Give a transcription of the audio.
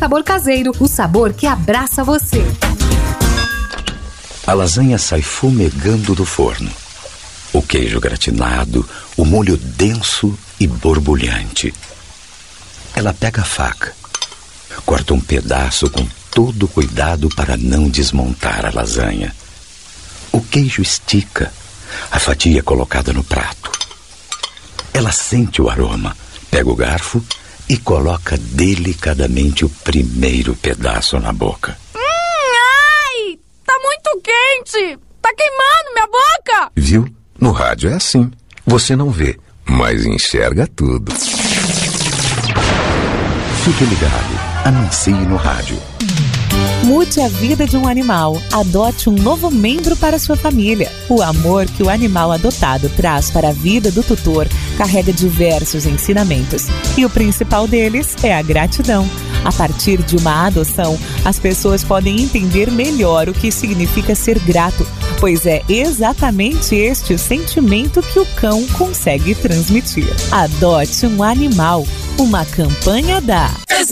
sabor caseiro, o sabor que abraça você. A lasanha sai fumegando do forno. O queijo gratinado, o molho denso e borbulhante. Ela pega a faca, corta um pedaço com todo cuidado para não desmontar a lasanha. O queijo estica, a fatia é colocada no prato. Ela sente o aroma, pega o garfo e coloca delicadamente o primeiro pedaço na boca. Ai! Tá muito quente! Tá queimando minha boca! Viu? No rádio é assim. Você não vê, mas enxerga tudo. Fique ligado. Anuncie no rádio. Mude a vida de um animal. Adote um novo membro para sua família. O amor que o animal adotado traz para a vida do tutor carrega diversos ensinamentos. E o principal deles é a gratidão. A partir de uma adoção, as pessoas podem entender melhor o que significa ser grato, pois é exatamente este o sentimento que o cão consegue transmitir. Adote um animal. Uma campanha da